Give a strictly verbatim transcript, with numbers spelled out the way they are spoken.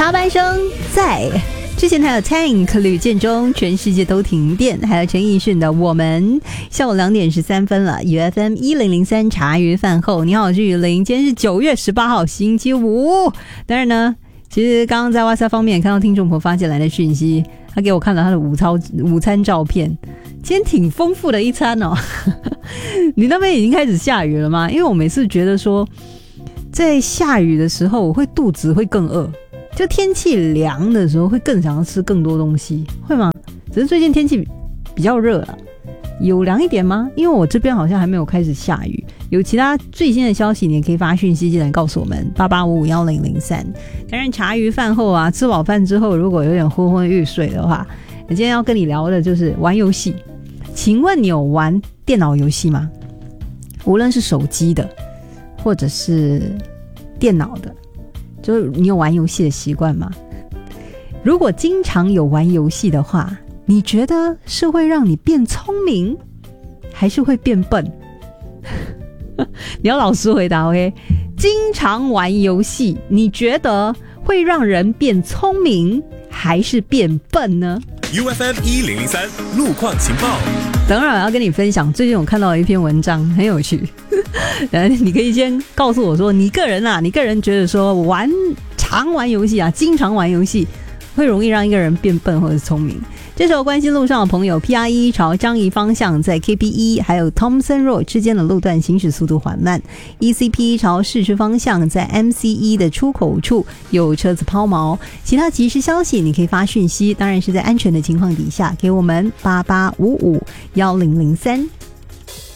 插班生在之前还有 Tank 吕建中，全世界都停电，还有陈奕迅的我们。下午两点十三分了 ，U F M 一零零三茶余饭后，你好，我是雨林，今天是九月十八号星期五。当然呢，其实刚刚在 WhatsApp 方面看到听众朋友发进来的讯息，他给我看了他的午餐午餐照片，今天挺丰富的一餐哦。你那边已经开始下雨了吗？因为我每次觉得说，在下雨的时候，我会肚子会更饿。就天气凉的时候会更想要吃更多东西，会吗？只是最近天气比较热了，有凉一点吗？因为我这边好像还没有开始下雨。有其他最新的消息，你也可以发讯息进来告诉我们八八五五一零零三。当然茶余饭后啊，吃饱饭之后如果有点昏昏欲睡的话，我今天要跟你聊的就是玩游戏。请问你有玩电脑游戏吗？无论是手机的或者是电脑的，就是你有玩游戏的习惯吗？如果经常有玩游戏的话，你觉得是会让你变聪明还是会变笨？你要老实回答 OK。 经常玩游戏你觉得会让人变聪明还是变笨呢？ U F M 一零零三路况情报。 等会儿我要跟你分享，最近我看到了一篇文章，很有趣。你可以先告诉我说，你个人啊，你个人觉得说玩常玩游戏啊，经常玩游戏，会容易让一个人变笨或者聪明。这时候关心路上的朋友 ，P R 一 朝樟宜方向在 K P 一 还有 Thompson Road 之间的路段行驶速度缓慢 ，E C P 朝市区方向在 M C 一 的出口处有车子抛锚。其他即时消息你可以发讯息，当然是在安全的情况底下给我们八八五五一零零三。